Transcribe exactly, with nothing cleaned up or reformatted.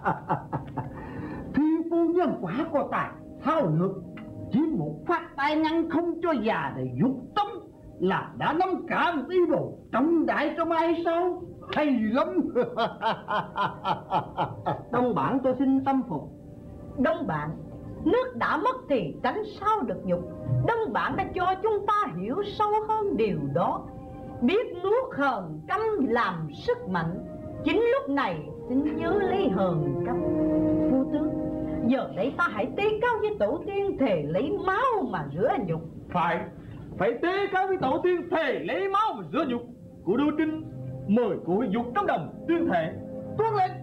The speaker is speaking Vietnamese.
Thiên phu nhân quả có tài thao lược, chỉ một phát tay ngăn không cho già để dục tống là đã nắm cả một ý đồ trọng đại trong ai sao? Hay lắm. Đông Bản tôi xin tâm phục. Đông Bản, nước đã mất thì tránh sao được nhục. Đông Bản đã cho chúng ta hiểu sâu hơn điều đó, biết nuốt hờn căm làm sức mạnh. Chính lúc này xin nhớ lấy hờn căm. Phu tướng, giờ đây ta hãy tế cao với tổ tiên, thề lấy máu mà rửa nhục. Phải, phải tế cao với tổ tiên, thề lấy máu mà rửa nhục. Cụ Đô Trinh mời cụ dục trong đồng tuyên thệ. Tuân lệnh.